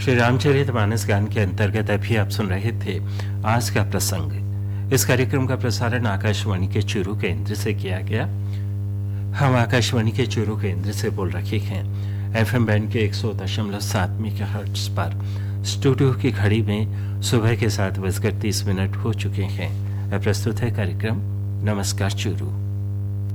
श्री रामचरितमानस गान के अंतर्गत अभी आप सुन रहे थे आज का प्रसंग। इस कार्यक्रम का प्रसारण आकाशवाणी के चूरू केंद्र से किया गया। हम आकाशवाणी के चूरू केंद्र से बोल रहे हैं एफएम बैंड के 100.7 मेगाहर्ट्ज पर। स्टूडियो की घड़ी में सुबह के 7:30 हो चुके हैं। प्रस्तुत है कार्यक्रम नमस्कार चूरू।